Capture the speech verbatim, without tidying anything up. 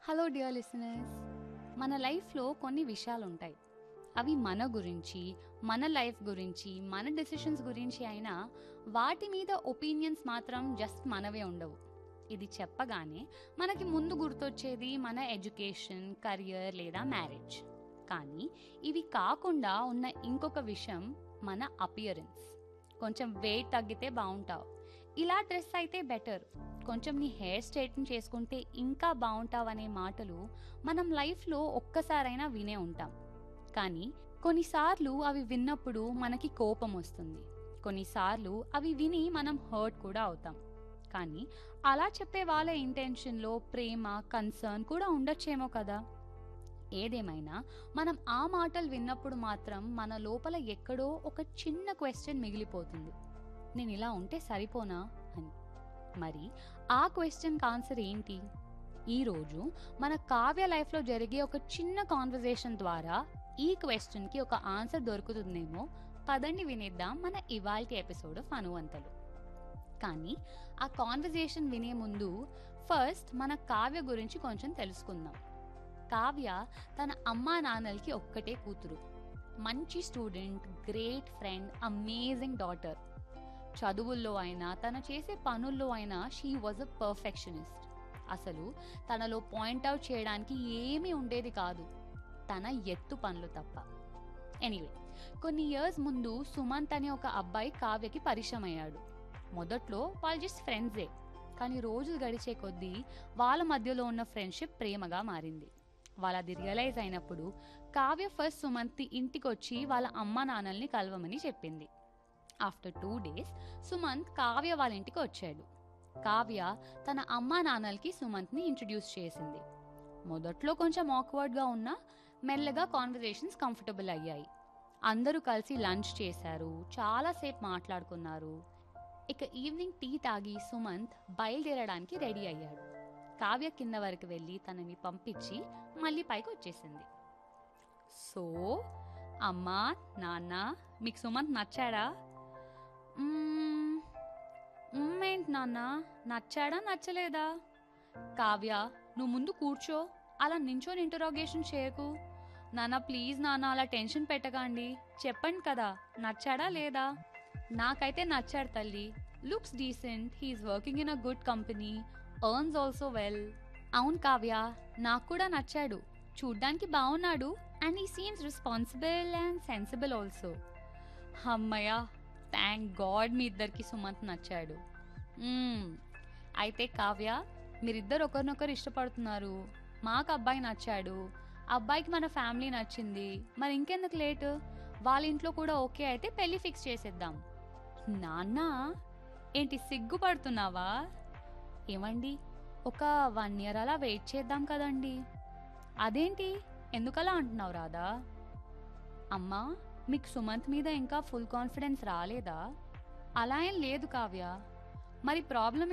Hello dear listeners. మన లైఫ్లో కొన్ని విషయాలు ఉంటాయి. అవి మన గురించి, మన లైఫ్ గురించి, మన డెసిషన్స్ గురించి అయినా వాటి మీద ఒపీనియన్స్ మాత్రం జస్ట్ మనవే ఉండవు. ఇది చెప్పగానే మనకి ముందు గుర్తొచ్చేది మన ఎడ్యుకేషన్, కెరియర్ లేదా మ్యారేజ్. కానీ ఇవి కాకుండా ఉన్న ఇంకొక విషయం మన అపియరెన్స్. కొంచెం వెయిట్ తగ్గితే బాగుంటావు, ఇలా డ్రెస్ అయితే బెటర్, కొంచెం నీ హెయిర్ స్ట్రైటన్ చేసుకుంటే ఇంకా బాగుంటావు అనే మాటలు మనం లైఫ్లో ఒక్కసారైనా వినే ఉంటాం. కానీ కొన్నిసార్లు అవి విన్నప్పుడు మనకి కోపం వస్తుంది, కొన్నిసార్లు అవి విని మనం హర్ట్ కూడా అవుతాం. కానీ అలా చెప్పే వాళ్ళ ఇంటెన్షన్లో ప్రేమ, కన్సర్న్ కూడా ఉండొచ్చేమో కదా. ఏదేమైనా మనం ఆ మాటలు విన్నప్పుడు మాత్రం మన లోపల ఎక్కడో ఒక చిన్న క్వశ్చన్ మిగిలిపోతుంది, నేను ఇలా ఉంటే సరిపోనా అని. మరి ఆ క్వశ్చన్కి ఆన్సర్ ఏంటి? ఈరోజు మన కావ్య లైఫ్లో జరిగే ఒక చిన్న కాన్వర్జేషన్ ద్వారా ఈ క్వశ్చన్కి ఒక ఆన్సర్ దొరుకుతుందేమో. పదండి వినేద్దాం మన ఇవాల్టి ఎపిసోడ్ ఆఫ్ అనువంతలు. కానీ ఆ కాన్వర్జేషన్ వినే ముందు ఫస్ట్ మన కావ్య గురించి కొంచెం తెలుసుకుందాం. కావ్య తన అమ్మా నాన్నలకి ఒక్కటే కూతురు. మంచి student, great friend, amazing daughter. చదువుల్లో అయినా తన చేసే పనుల్లో అయినా షీ వాజ్ అ పర్ఫెక్షనిస్ట్. అసలు తనలో పాయింట్అవుట్ చేయడానికి ఏమీ ఉండేది కాదు, తన ఎత్తు పనులు తప్ప. ఎనీవే, కొన్ని ఇయర్స్ ముందు సుమంత్ అనే ఒక అబ్బాయి కావ్యకి పరిచయం అయ్యాడు. మొదట్లో వాళ్ళు జస్ట్ ఫ్రెండ్సే, కానీ రోజులు గడిచే కొద్దీ వాళ్ళ మధ్యలో ఉన్న ఫ్రెండ్షిప్ ప్రేమగా మారింది. వాళ్ళది రియలైజ్ అయినప్పుడు కావ్య ఫస్ట్ సుమంత్ ఇంటికి వచ్చి వాళ్ళ అమ్మా నాన్నల్ని కలవమని చెప్పింది. After two days Sumanth Kavya వాళ్ళ ఇంటికి వచ్చాడు. కావ్య తన అమ్మా నాన్నలకి సుమంత్ని ఇంట్రడ్యూస్ చేసింది. మొదట్లో కొంచెం ఆక్వర్డ్గా ఉన్నా మెల్లగా కాన్వర్జేషన్స్ కంఫర్టబుల్ అయ్యాయి. అందరూ కలిసి లంచ్ చేశారు, చాలాసేపు మాట్లాడుకున్నారు. ఇక ఈవినింగ్ టీ తాగి సుమంత్ బయలుదేరడానికి రెడీ అయ్యాడు. కావ్య కింద వరకు వెళ్ళి తనని పంపించి మళ్ళీ పైకి వచ్చేసింది. సో అమ్మా, నాన్న, మీకు సుమంత్ నచ్చాడా? ఏంటి నాన్న, నచ్చాడా నచ్చలేదా? కావ్య, నువ్వు ముందు కూర్చో, అలా నించోని ఇంటరాగేషన్ చేయకు. నాన్న ప్లీజ్ నాన్న, అలా టెన్షన్ పెట్టకండి, చెప్పండి కదా నచ్చాడా లేదా? నాకైతే నచ్చాడు తల్లి. Looks decent, he's working in a good company, earns also well. అవును కావ్య, నాకు కూడా నచ్చాడు, చూడ్డానికి బాగున్నాడు, and he seems responsible and sensible also. అమ్మయ్య, థ్యాంక్ గాడ్ మీ ఇద్దరికి సుమంత్ నచ్చాడు. అయితే కావ్య, మీరిద్దరు ఒకరినొకరు ఇష్టపడుతున్నారు, మాకు అబ్బాయి నచ్చాడు, అబ్బాయికి మన ఫ్యామిలీ నచ్చింది, మరి ఇంకెందుకు లేటు? వాళ్ళ ఇంట్లో కూడా ఓకే అయితే పెళ్లి ఫిక్స్ చేసేద్దాం. నాన్న, ఏంటి సిగ్గుపడుతున్నావా? ఏమండి, ఒక వన్ ఇయర్ అలా వెయిట్ చేద్దాం కదండి. అదేంటి, ఎందుకలా అంటున్నావు రాధా? అమ్మా, మీకు సుమంత్ మీద ఇంకా ఫుల్ కాన్ఫిడెన్స్ రాలేదా? అలా ఏం లేదు కావ్య, మరి ప్రాబ్లం